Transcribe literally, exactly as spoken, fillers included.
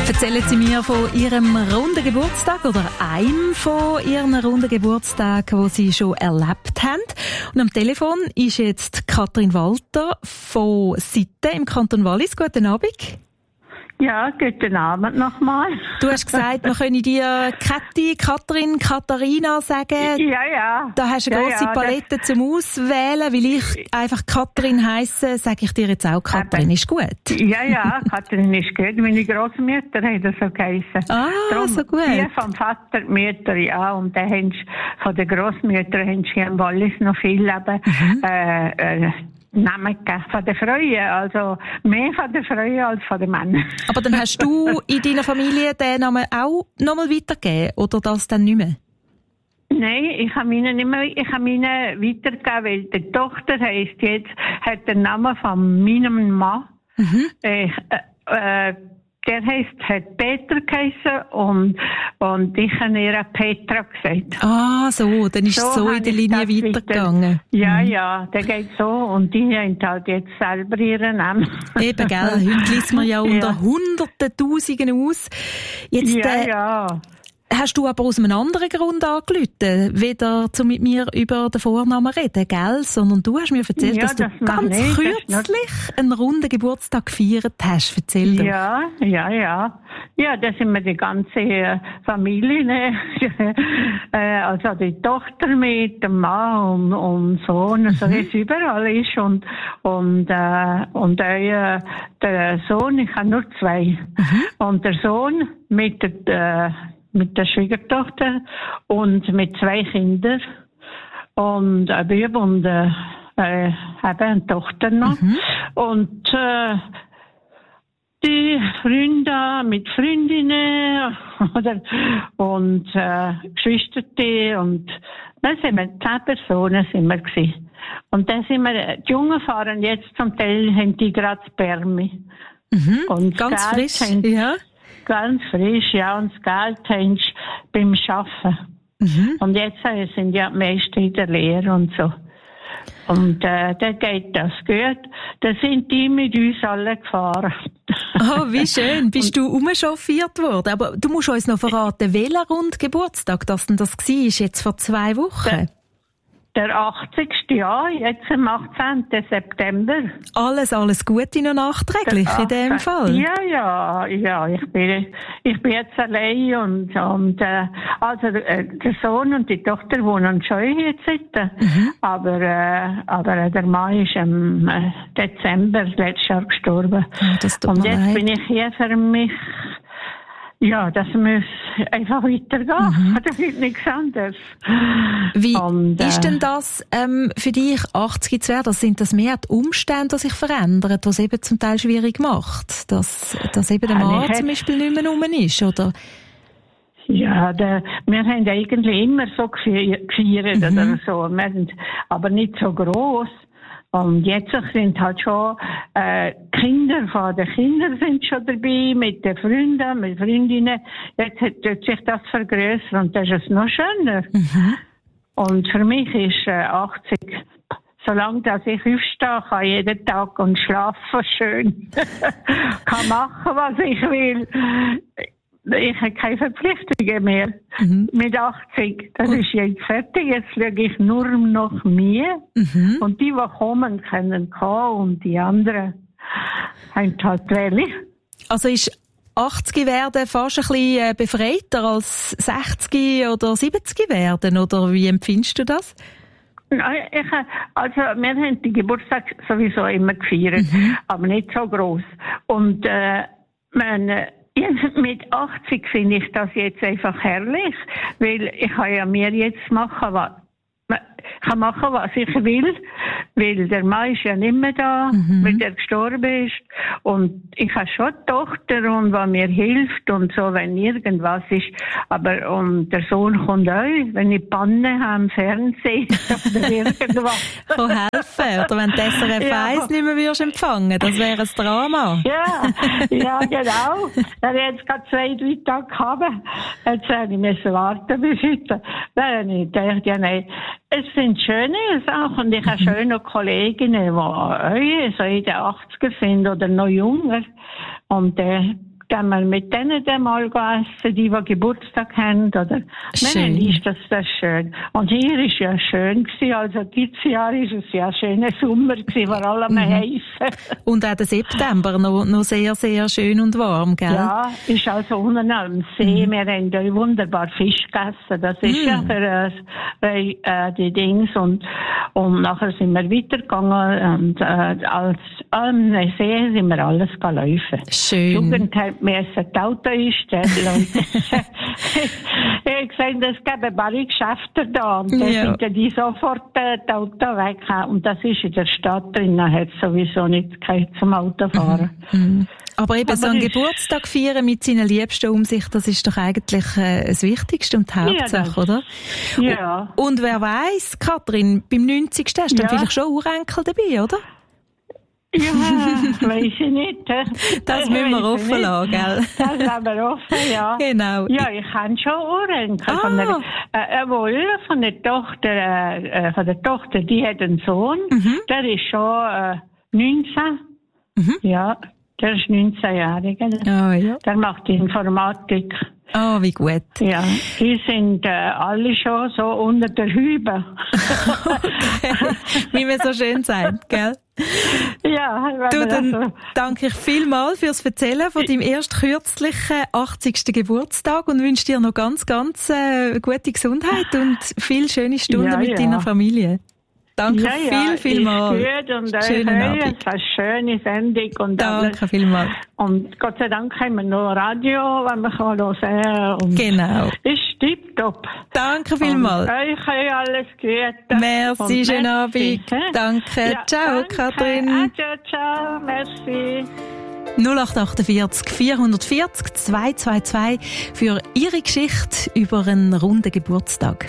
Erzählen Sie mir von Ihrem runden Geburtstag oder einem von Ihren runden Geburtstagen, den Sie schon erlebt haben. Und am Telefon ist jetzt Katrin Walter von Sitte im Kanton Wallis. Guten Abend. Ja, guten Abend nochmal. Du hast gesagt, man könne dir Kathi, Katrin, Katharina sagen. Ja, ja. Da hast du eine ja, grosse ja, Palette zum Auswählen. Weil ich einfach Katrin heisse, sage ich dir jetzt auch Katrin. Eben. Ist gut? Ja, ja, Katrin ist gut. Meine Großmütter haben das so geheissen. Ah, Darum, so gut. Die vom Vater, die Mütter, ja. Und dann haben sie, von den Großmüttern haben sie im Wallis noch viel eben, Mhm. äh, äh, Namen gegeben von den Frauen. Also mehr von den Frauen als von den Männern. Aber dann hast du in deiner Familie den Namen auch nochmal weitergegeben? Oder das dann nicht mehr? Nein, ich habe ihnen nicht mehr, ich habe ihnen weitergegeben, weil die Tochter heisst jetzt, hat den Namen von meinem Mann. Mhm. Äh, äh, der heisst, hat Peter geheissen und, und ich habe ihr Petra gesagt. Ah, so, dann ist es so in der Linie weitergegangen. Weiter. Ja, Mhm. ja, der geht so und die haben halt jetzt selber ihren Namen. Eben, gell, heute liest man ja unter Ja. Hunderten, Tausenden aus. Jetzt, Ja, äh, ja. hast du aber aus einem anderen Grund angerufen, weder zu mit mir über den Vornamen reden, gell? Sondern du hast mir erzählt, Ja, dass du das mache ganz ich, das kürzlich einen runden Geburtstag gefeiert hast. Erzähl doch. Ja, ja, ja. Ja, da sind wir die ganze äh, Familie, ne? äh, also die Tochter mit dem Mann und, und Sohn, also wie es überall ist. Und, und, äh, und äh, der Sohn, ich habe nur zwei. Und der Sohn mit der, äh, mit der Schwiegertochter und mit zwei Kindern. Und ein Bub und äh, äh, eben eine Tochter noch. Mhm. Und äh, die Freunde mit Freundinnen oder, und äh, Geschwister und dann sind wir zehn Personen sind wir gewesen. Und dann sind wir, die Jungen fahren jetzt zum Teil, haben die gerade Spermi. Mhm. Und Ganz das Geld frisch, haben- ja. Ganz frisch, ja, und das Geld haben sie beim Arbeiten. Mhm. Und jetzt äh, sind ja die meisten in der Lehre und so. Und äh, da geht das gut. Da sind die mit uns alle gefahren. Oh, wie schön. Bist du umchauffiert worden? Aber du musst uns noch verraten, welcher Rund Geburtstag das denn das war, jetzt vor zwei Wochen? Der achtzigste Jahr, jetzt am achtzehnten September. Alles, alles Gute noch nachträglich in dem Fall. Ja, ja, ja. Ich bin, ich bin jetzt allein und, und äh, also äh, der Sohn und die Tochter wohnen schon jetzt. Mhm. Aber, äh, aber der Mann ist im äh, Dezember letztes Jahr gestorben. Oh, das tut und mir jetzt leid. bin ich hier für mich. Ja, das muss einfach weitergehen. Mhm. Das ist nichts anderes. Wie Und, äh, ist denn das ähm, für dich, achtzig zu werden? Sind das mehr die Umstände, die sich verändern, was es eben zum Teil schwierig macht? Dass, dass eben der Habe Mann ich zum jetzt- Beispiel nicht mehr rum ist, oder? Ja, der, wir haben eigentlich immer so gefeiert, gefeiert Mhm. oder so, wir sind, aber nicht so gross. Und jetzt sind halt schon äh, Kinder von den Kindern sind schon dabei, mit den Freunden, mit Freundinnen. Jetzt hat hat sich das vergrößert und das ist noch schöner. Mhm. Und für mich ist äh, achtzig, solange dass ich aufstehe, kann jeden Tag und schlafen schön. Kann machen, was ich will. Ich habe keine Verpflichtungen mehr. Mhm. Mit achtzig. Das ist jetzt fertig. Jetzt schaue ich nur noch mir. Mhm. Und die, die kommen, können kommen. Und die anderen haben halt Welle. Also ist achtzig werden fast ein bisschen äh, befreiter als sechzig oder siebzig werden? Oder wie empfindest du das? Nein, ich, also, wir haben die Geburtstag sowieso immer gefeiert. Mhm. Aber nicht so gross. Und, äh, meine, mit achtzig finde ich das jetzt einfach herrlich, weil ich kann ja mir jetzt machen, was, ich kann machen, was ich will, weil der Mann ist ja nicht mehr da, Mhm. weil der gestorben ist. Und ich habe schon eine Tochter, und die mir hilft und so, wenn irgendwas ist. Aber und der Sohn kommt auch, wenn ich Panne habe im Fernsehen oder irgendwas. Kann helfen. Oder wenn die S R F Ja. eins nicht mehr würdest empfangen, das wäre ein Drama. Ja, ja, genau. Er hat jetzt gerade zwei, drei Tage gehabt. Jetzt habe ich müssen warten bis heute. Dann habe ich gedacht, ja, nein. Es sind schöne Sachen. Und ich habe schöne Kolleginnen, die auch so in den achtziger sind oder noch jünger. Und äh, gehen wir mit denen dann mal essen, die, die Geburtstag haben, oder? Schön. Nein, ist das, das schön. Und hier ist ja schön gewesen, also dieses Jahr ist es ja ein schöner Sommer gewesen, vor allem mhm. heiß. Und auch der September noch, noch sehr, sehr schön und warm, gell? Ja, ist also unten am See, mhm. wir haben da wunderbar Fisch gegessen, das ist mhm. ja für äh, äh, die Dings, und, und nachher sind wir weitergegangen, und äh, als am See sind wir alles gelaufen. Schön. Die Jugend hat mir das Auto einstellen und ich habe gesagt, es gäbe bare Geschäfte da, und dann ja. sind die sofort äh, das Auto weg, und das ist in der Stadt drin, da hat es sowieso nicht Zeit zum Autofahren. Mhm. Mhm. Aber eben Aber so einen ich, Geburtstag feiern mit seinen Liebsten um sich, das ist doch eigentlich äh, das Wichtigste und die Hauptsache, ja, oder? Ja. Und, und wer weiss, Katrin, beim neunzigsten hast du ja. dann vielleicht schon Urenkel dabei, oder? Ja, weiss ich nicht. Das, das müssen wir offen lassen, gell? Das lassen wir offen, ja. Genau. Ja, ich habe schon Urenkel. Ah. Von der, äh, wohl, von der Tochter, äh, von der Tochter, die hat einen Sohn, mhm. der ist schon äh, neunzehn. Mhm. Ja, der ist neunzehnjährig. Oh, ja. Der macht Informatik. Oh, wie gut. Ja, die sind äh, alle schon so unter der Hübe. Okay. Wie man so schön sagt, gell? Ja, du, dann also danke ich vielmals fürs Erzählen von deinem erst kürzlichen achtzigsten Geburtstag und wünsche dir noch ganz, ganz äh, gute Gesundheit und viele schöne Stunden ja, mit ja. deiner Familie. Danke ja, viel, ja, viel mal. Gut und schönen euch, Abend. es war eine schöne Sendung. Und danke alles. vielmals. Und Gott sei Dank haben wir noch Radio, wenn man kann hören kann. Genau. Ist tipptopp. Danke vielmals. Und euch alles Gute. Merci, schönen Abend. Danke. Ja, ciao, danke. Katrin. Adieu, ciao, merci. null acht achtundvierzig vierhundertvierzig zwei zwei zwei für Ihre Geschichte über einen runden Geburtstag.